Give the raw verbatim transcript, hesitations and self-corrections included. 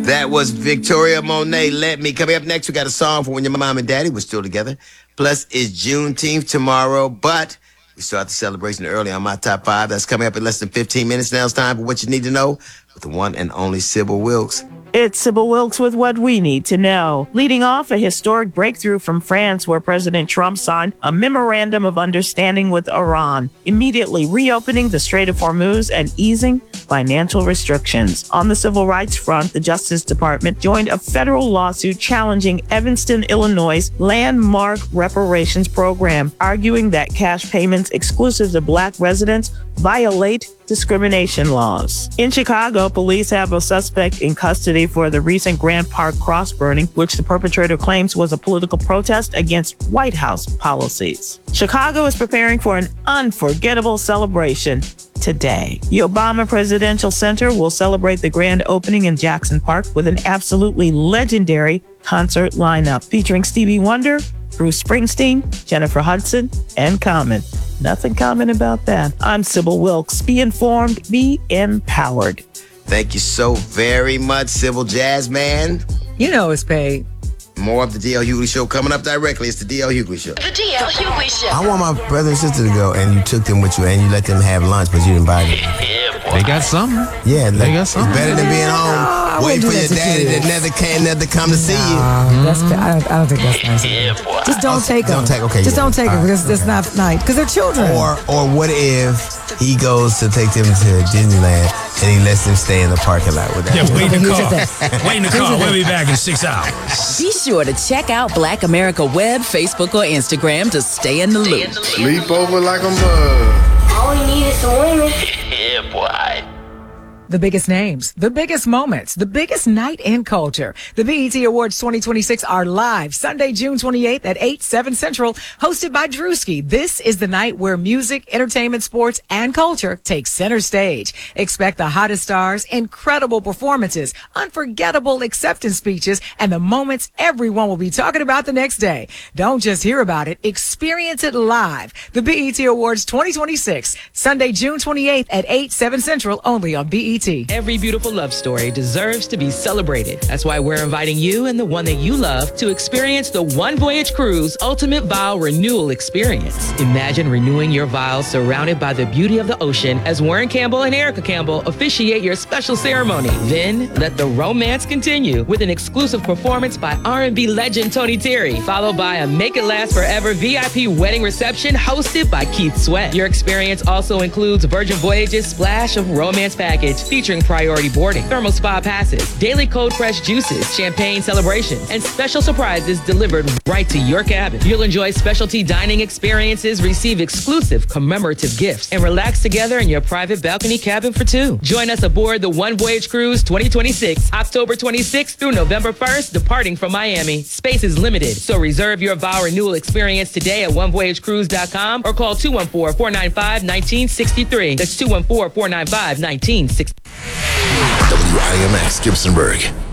That was Victoria Monet, Let Me. Coming up next, we got a song for when your mom and daddy were still together. Plus, it's Juneteenth tomorrow, but we start the celebration early on My Top five. That's coming up in less than fifteen minutes. Now it's time for What You Need to Know with the one and only Sybil Wilkes. It's Sybil Wilkes with what we need to know. Leading off, a historic breakthrough from France where President Trump signed a memorandum of understanding with Iran, immediately reopening the Strait of Hormuz and easing financial restrictions. On the civil rights front, the Justice Department joined a federal lawsuit challenging Evanston, Illinois' landmark reparations program, arguing that cash payments exclusive to Black residents violate discrimination laws. In Chicago, police have a suspect in custody for the recent Grant Park cross burning, which the perpetrator claims was a political protest against White House policies. Chicago is preparing for an unforgettable celebration today. The Obama Presidential Center will celebrate the grand opening in Jackson Park with an absolutely legendary concert lineup featuring Stevie Wonder, Bruce Springsteen, Jennifer Hudson, and Common. Nothing common about that. I'm Sybil Wilkes. Be informed, be empowered. Thank you so very much, Sybil Jazzman. You know it's paid. More of the D L. Hughley Show coming up directly. It's the D L. Hughley Show. The D L. Hughley Show. I want my brother and sister to go, and you took them with you, and you let them have lunch, but you didn't buy them. They got something. Yeah, they like, got something. It's better than being home, No, waiting for do your that to daddy kids. that never can, never come to see you. Uh, that's, I, don't, I don't think that's nice. Just don't take them. Don't take, okay. Just yeah. don't take them All because right, it's okay. not nice. Because they're children. Or, or what if he goes to take them to Disneyland and he lets them stay in the parking lot with that? Yeah, wait in the Here's car. the thing. Wait in the Here's car. the We'll thing. be back in six hours. Be sure to check out Black America Web, Facebook, or Instagram to stay in the loop. Sleep over like a mug. All we need is some women. Yeah, boy. The biggest names, the biggest moments, the biggest night in culture. The B E T Awards twenty twenty-six are live Sunday, June twenty-eighth at eight, seven Central, hosted by Drewski. This is the night where music, entertainment, sports, and culture take center stage. Expect the hottest stars, incredible performances, unforgettable acceptance speeches, and the moments everyone will be talking about the next day. Don't just hear about it, experience it live. The B E T Awards twenty twenty-six, Sunday, June twenty-eighth at eight, seven Central, only on B E T. Every beautiful love story deserves to be celebrated. That's why we're inviting you and the one that you love to experience the One Voyage Cruise Ultimate Vow Renewal Experience. Imagine renewing your vows surrounded by the beauty of the ocean as Warren Campbell and Erica Campbell officiate your special ceremony. Then let the romance continue with an exclusive performance by R and B legend Tony Terry, followed by a Make It Last Forever V I P wedding reception hosted by Keith Sweat. Your experience also includes Virgin Voyages Splash of Romance Package, featuring priority boarding, thermal spa passes, daily cold pressed juices, champagne celebrations, and special surprises delivered right to your cabin. You'll enjoy specialty dining experiences, receive exclusive commemorative gifts, and relax together in your private balcony cabin for two. Join us aboard the One Voyage Cruise twenty twenty-six, October twenty-sixth through November first, departing from Miami. Space is limited, so reserve your vow renewal experience today at one voyage cruise dot com or call two one four, four nine five, one nine six three. That's two one four, four nine five, one nine six three. W I M X Gibsonburg.